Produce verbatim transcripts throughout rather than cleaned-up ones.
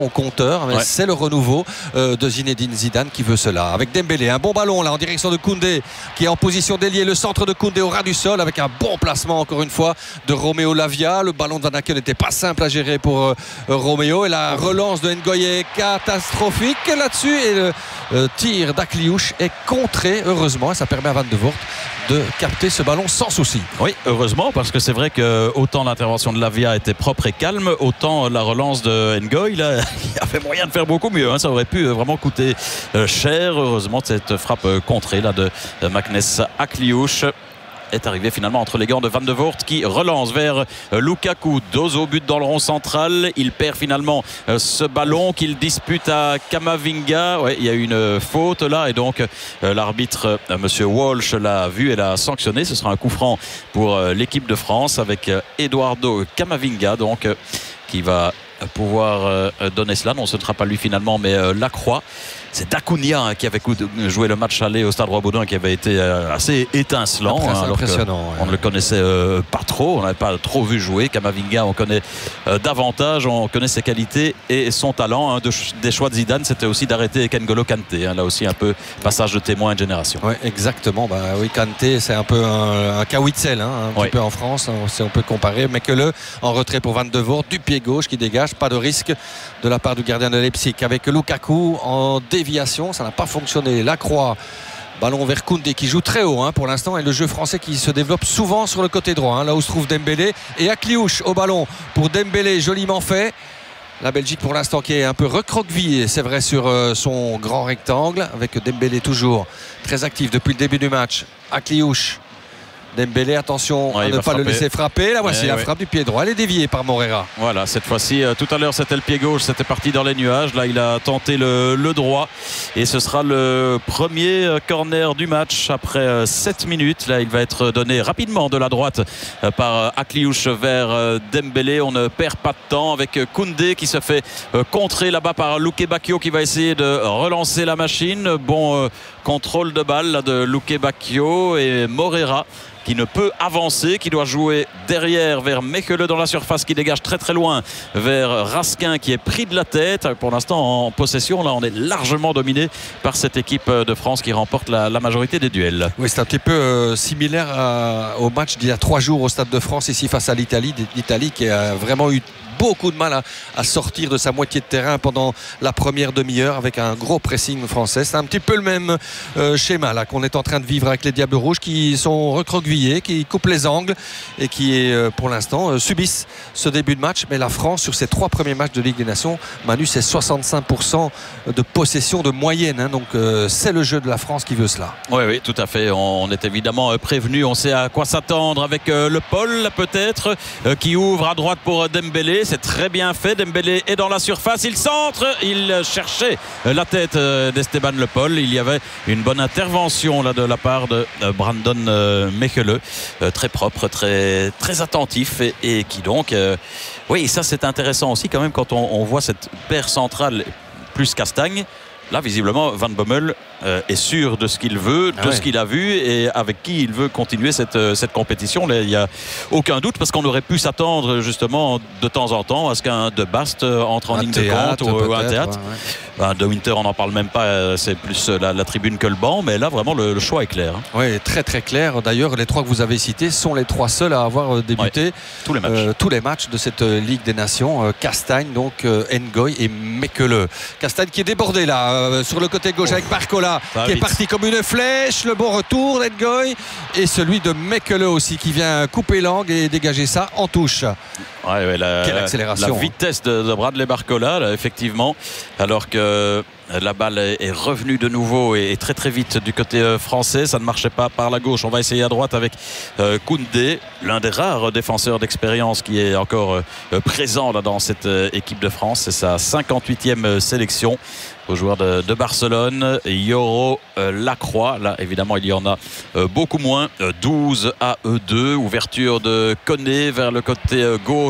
Au compteur, mais ouais. c'est le renouveau euh, de Zinedine Zidane qui veut cela. Avec Dembélé, un bon ballon là en direction de Koundé qui est en position d'ailier, le centre de Koundé au ras du sol avec un bon placement encore une fois de Romeo Lavia. Le ballon de Van Aken n'était pas simple à gérer pour euh, Romeo et la relance de Ngoy est catastrophique là-dessus et le euh, tir d'Akliouche est contré heureusement et ça permet à Van de Voort de capter ce ballon sans souci. Oui, heureusement parce que c'est vrai que autant l'intervention de Lavia était propre et calme, autant la relance de Ngoy là il y avait moyen de faire beaucoup mieux, hein. Ça aurait pu vraiment coûter euh, cher. Heureusement cette frappe euh, contrée là, de euh, Magnus Akliouche est arrivé finalement entre les gants de Van de Voort qui relance vers euh, Lukaku. Dos au but dans le rond central. Il perd finalement euh, ce ballon qu'il dispute à Camavinga. Ouais, il y a une euh, faute là et donc euh, l'arbitre euh, monsieur Walsh l'a vu et l'a sanctionné. Ce sera un coup franc pour euh, l'équipe de France avec euh, Eduardo Camavinga donc euh, qui va pouvoir euh, donner cela. Non, ce ne sera pas lui finalement mais euh, Lacroix. C'est Dacunia hein, qui avait joué le match aller au Stade Roi-Baudouin qui avait été euh, assez étincelant hein, impressionnant on ne ouais. le connaissait euh, pas trop, on n'avait pas trop vu jouer. Camavinga on connaît euh, davantage, on connaît ses qualités et son talent. Un de, des choix de Zidane c'était aussi d'arrêter N'Golo Kanté hein, là aussi un peu passage de témoin de génération. Oui exactement, bah, oui, Kanté c'est un peu un, un Kawitzel hein, un ouais. petit peu en France hein, si on peut comparer, mais que le en retrait pour Van de Voort du pied gauche qui dégage, pas de risque de la part du gardien de Leipzig avec Lukaku en déviation, ça n'a pas fonctionné. Lacroix, ballon vers Koundé qui joue très haut hein, pour l'instant et le jeu français qui se développe souvent sur le côté droit hein, là où se trouve Dembélé et Akliouche au ballon pour Dembélé, joliment fait. La Belgique pour l'instant qui est un peu recroquevillée c'est vrai sur euh, son grand rectangle avec Dembélé toujours très actif depuis le début du match. Akliouche, Dembélé, attention ouais, à ne pas frapper. le laisser frapper. Là voici ouais, la ouais. frappe du pied droit. Elle est déviée par Moreira. Voilà, cette fois-ci, euh, tout à l'heure c'était le pied gauche, c'était parti dans les nuages. Là il a tenté le, le droit et ce sera le premier euh, corner du match après euh, sept minutes. Là il va être donné rapidement de la droite euh, par euh, Akliouche vers euh, Dembélé. On ne perd pas de temps avec euh, Koundé qui se fait euh, contrer là-bas par Luke Bacchio qui va essayer de relancer la machine. Bon euh, contrôle de balle là, de Luke Bacchio et Moreira qui ne peut avancer, qui doit jouer derrière vers Mechele dans la surface, qui dégage très très loin vers Raskin qui est pris de la tête. Pour l'instant en possession, là on est largement dominé par cette équipe de France qui remporte la, la majorité des duels. Oui, c'est un petit peu euh, similaire à, au match d'il y a trois jours au Stade de France ici face à l'Italie, l'Italie qui a vraiment eu beaucoup de mal à, à sortir de sa moitié de terrain pendant la première demi-heure avec un gros pressing français. C'est un petit peu le même euh, schéma là qu'on est en train de vivre avec les Diables Rouges qui sont recroquevillés, qui coupent les angles et qui euh, pour l'instant euh, subissent ce début de match. Mais la France sur ses trois premiers matchs de Ligue des Nations, Manu, c'est soixante-cinq pour cent de possession de moyenne hein, donc euh, c'est le jeu de la France qui veut cela. Oui, oui, tout à fait. On, on est évidemment prévenu, on sait à quoi s'attendre avec euh, le Paul peut-être euh, qui ouvre à droite pour Dembélé. C'est très bien fait. Dembélé est dans la surface. Il centre. Il cherchait la tête d'Esteban Le Paul. Il y avait une bonne intervention là de la part de Brandon Mechele. Très propre, très, très attentif et, et qui donc... Euh, oui, ça c'est intéressant aussi quand même quand on, on voit cette paire centrale plus Castagne. Là, visiblement, Van Bommel euh, est sûr de ce qu'il veut, de ah ouais. ce qu'il a vu et avec qui il veut continuer cette, cette compétition. Là, il n'y a aucun doute parce qu'on aurait pu s'attendre justement de temps en temps à ce qu'un De Bast entre en un ligne théâtre, de compte ou un théâtre. Ouais, ouais. Ben, de Winter, on n'en parle même pas, c'est plus la, la tribune que le banc, mais là, vraiment, le, le choix est clair. Hein. Oui, très très clair. D'ailleurs, les trois que vous avez cités sont les trois seuls à avoir débuté ouais. tous, les matchs. Euh, tous les matchs de cette Ligue des Nations. Euh, Castagne, donc euh, Ngoy et Mechele. Castagne qui est débordé là. Euh, sur le côté gauche oh. avec Barcola qui vite. est parti comme une flèche, le bon retour d'Ngoy et celui de Mechele aussi qui vient couper l'angle et dégager ça en touche. Ouais, ouais, la, Quelle accélération. La vitesse de, de Bradley Barcola là, effectivement, alors que la balle est revenue de nouveau et très très vite du côté français. Ça ne marchait pas par la gauche. On va essayer à droite avec euh, Koundé, l'un des rares défenseurs d'expérience qui est encore euh, présent là, dans cette euh, équipe de France. C'est sa cinquante-huitième sélection aux joueurs de, de Barcelone. Yoro euh, Lacroix, là évidemment il y en a euh, beaucoup moins. douze à E deux, ouverture de Koné vers le côté euh, gauche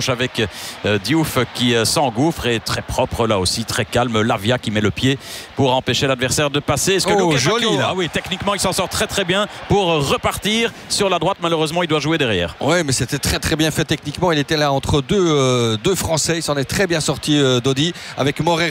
gauche avec euh, Diouf qui euh, s'engouffre et très propre là aussi, très calme. Lavia qui met le pied pour empêcher l'adversaire de passer. Est-ce que oh, Luke joli Bacchio, là. ah oui, techniquement il s'en sort très très bien pour repartir sur la droite. Malheureusement il doit jouer derrière. Oui, mais c'était très très bien fait techniquement. Il était là entre deux, euh, deux Français. Il s'en est très bien sorti, euh, Dodi, avec Moret